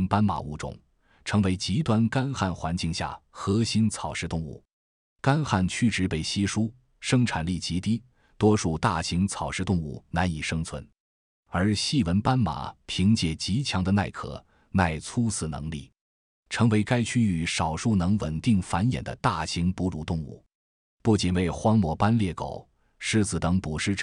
斑马物种，成为极端干旱环境下核心草食动物。干旱区植被稀疏，生产力极低，多数大型草食动物难以生存。而细纹斑马凭借极强的耐渴、耐粗饲能力，成为该区域少数能稳定繁衍的大型哺乳动物。不仅为荒漠斑鬣狗、狮子等捕食者